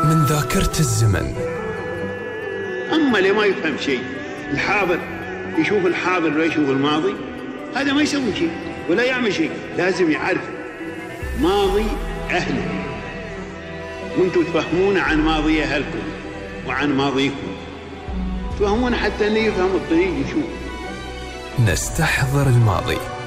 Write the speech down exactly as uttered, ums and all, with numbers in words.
من ذاكرة الزمن. أما اللي ما يفهم شيء، الحاضر يشوف الحاضر ولا يشوف الماضي، هذا ما يسوي شيء ولا يعمل شيء. لازم يعرف ماضي أهله، وانتم تفهمون عن ماضي أهلكم وعن ماضيكم، تفهمون حتى أنه يفهم الطريق يشوف. نستحضر الماضي